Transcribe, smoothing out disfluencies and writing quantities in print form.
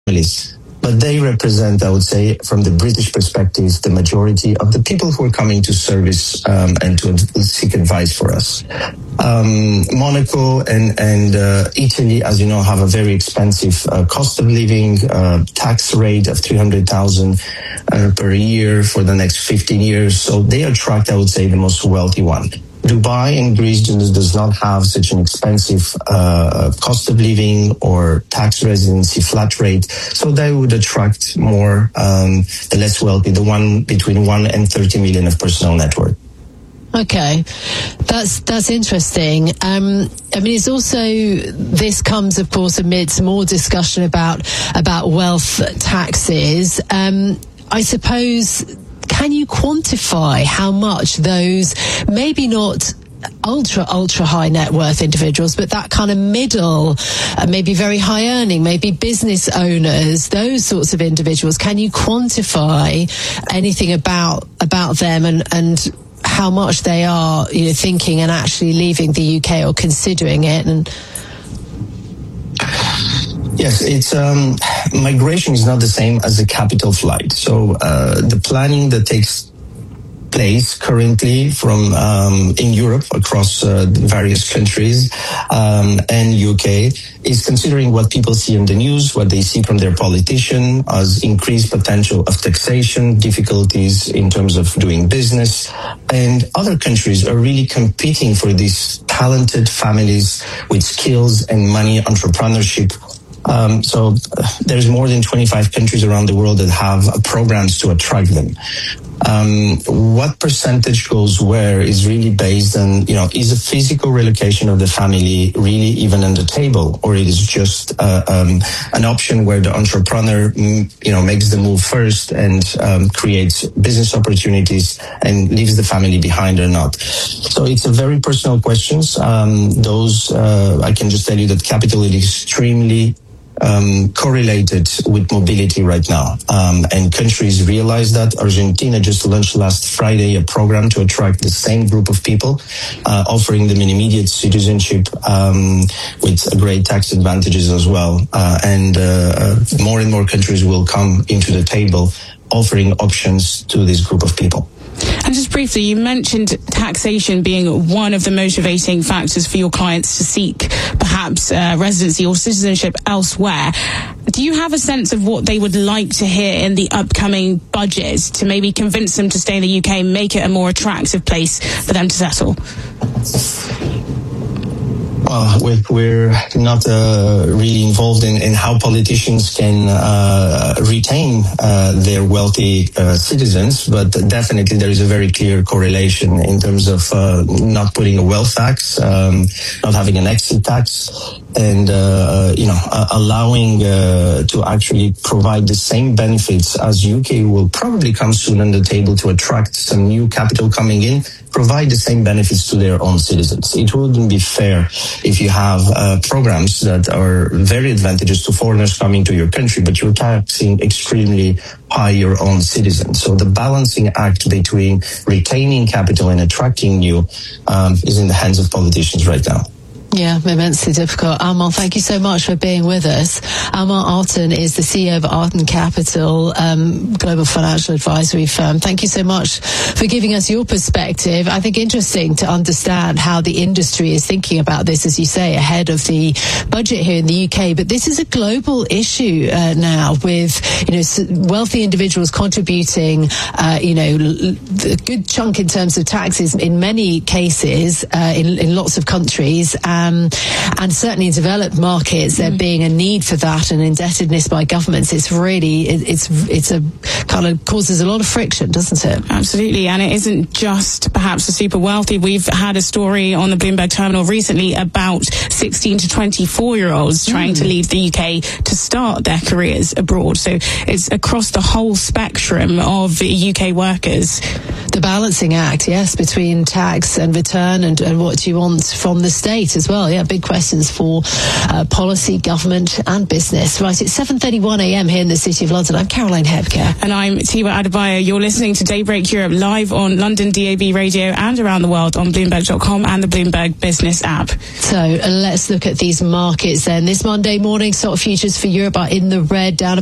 families. But they represent, I would say, from the British perspective, the majority of the people who are coming to service and to seek advice for us. Monaco and Italy, as you know, have a very expensive cost of living, tax rate of 300,000 per year for the next 15 years. So they attract, I would say, the most wealthy one. Dubai and Greece does not have such an expensive cost of living or tax residency flat rate, so they would attract more the less wealthy, the one between 1 and 30 million of personal net worth. Okay, that's interesting. I mean, it's also, this comes, of course, amidst more discussion about wealth taxes. I suppose, can you quantify how much those, maybe not ultra high net worth individuals, but that kind of middle, maybe very high earning, maybe business owners, those sorts of individuals, can you quantify anything about them and how much they are, thinking and actually leaving the UK or considering it? And yes, it's migration is not the same as a capital flight. So the planning that takes place currently from in Europe across various countries and UK is considering what people see in the news, what they see from their politician as increased potential of taxation, difficulties in terms of doing business, and other countries are really competing for these talented families with skills and money, entrepreneurship. So there's more than 25 countries around the world that have programs to attract them. What percentage goes where is really based on, is a physical relocation of the family really even on the table, or it is just an option where the entrepreneur, makes the move first and creates business opportunities and leaves the family behind or not. So it's a very personal questions. I can just tell you that capital is extremely correlated with mobility right now. And countries realize that. Argentina just launched last Friday a program to attract the same group of people, offering them an immediate citizenship with great tax advantages as well. And more and more countries will come into the table offering options to this group of people. And just briefly, you mentioned taxation being one of the motivating factors for your clients to seek perhaps residency or citizenship elsewhere. Do you have a sense of what they would like to hear in the upcoming budget to maybe convince them to stay in the UK, make it a more attractive place for them to settle? We're not really involved in how politicians can retain their wealthy citizens, but definitely there is a very clear correlation in terms of not putting a wealth tax, not having an exit tax, and allowing to actually provide the same benefits as UK will probably come soon on the table to attract some new capital coming in, provide the same benefits to their own citizens. It wouldn't be fair if you have programs that are very advantageous to foreigners coming to your country, but you're taxing extremely high your own citizens. So the balancing act between retaining capital and attracting new is in the hands of politicians right now. Yeah, immensely difficult. Armand, thank you so much for being with us. Armand Artan is the CEO of Artan Capital, global financial advisory firm. Thank you so much for giving us your perspective. I think interesting to understand how the industry is thinking about this, as you say, ahead of the budget here in the UK. But this is a global issue now, with wealthy individuals contributing, a good chunk in terms of taxes in many cases in lots of countries. And certainly in developed markets, there being a need for that and indebtedness by governments. It's really, it's a kind of causes a lot of friction, doesn't it? Absolutely. And it isn't just perhaps the super wealthy. We've had a story on the Bloomberg terminal recently about 16 to 24-year-olds trying to leave the UK to start their careers abroad. So it's across the whole spectrum of UK workers. The balancing act, yes, between tax and return and what do you want from the state as well. Yeah, big questions for policy, government and business. Right, it's 7:31 a.m. here in the City of London. I'm Caroline Hebker. And I'm Tiwa Adebayo. You're listening to Daybreak Europe live on London DAB radio and around the world on Bloomberg.com and the Bloomberg Business app. So let's look at these markets then. This Monday morning, stock futures for Europe are in the red, down